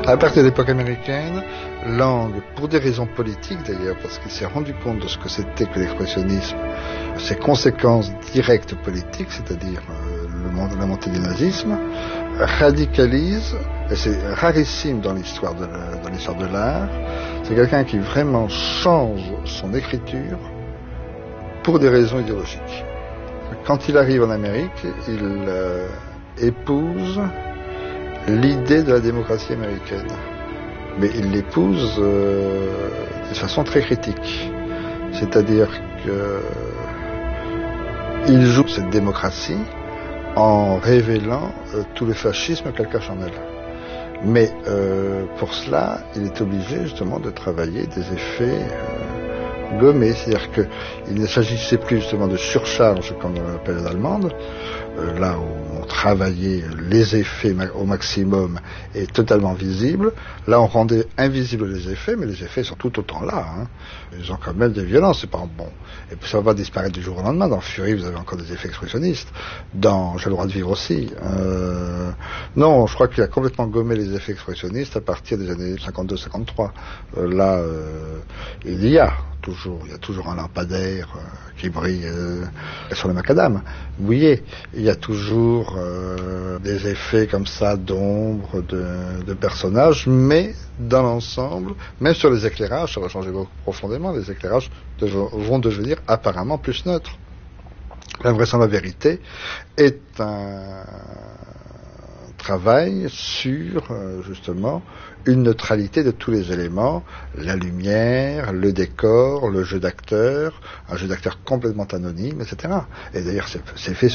À partir de l'époque américaine, Lang, pour des raisons politiques d'ailleurs, parce qu'il s'est rendu compte de ce que c'était que l'expressionnisme, ses conséquences directes politiques, c'est-à-dire la montée du nazisme, radicalise, et c'est rarissime dans l'histoire de l'art, c'est quelqu'un qui vraiment change son écriture pour des raisons idéologiques. Quand il arrive en Amérique, il épouse l'idée de la démocratie américaine. Mais il l'épouse de façon très critique. C'est-à-dire qu'il joue cette démocratie en révélant tout le fascisme qu'elle cache en elle. Mais pour cela, il est obligé justement de travailler des effets gommés. C'est-à-dire qu'il ne s'agissait plus justement de surcharge comme dans la période allemande, là où on travaillait les effets au maximum et totalement visibles. Là, on rendait invisibles les effets, mais les effets sont tout autant là. Hein. Ils ont quand même des violences, c'est pas bon. Et puis ça va pas disparaître du jour au lendemain. Dans Fury, vous avez encore des effets expressionnistes. Dans J'ai le droit de vivre aussi. Non, je crois qu'il a complètement gommé les effets expressionnistes à partir des années 52-53. Là, il y a toujours un lampadaire qui brille sur le macadam mouillé. Il y a toujours des effets comme ça d'ombre, de personnages, mais dans l'ensemble, même sur les éclairages, ça va changer profondément. Les éclairages vont devenir apparemment plus neutres. L'invraisemblable vérité est un travail sur justement une neutralité de tous les éléments, la lumière, le décor, le jeu d'acteur, un jeu d'acteur complètement anonyme, etc. Et d'ailleurs c'est fait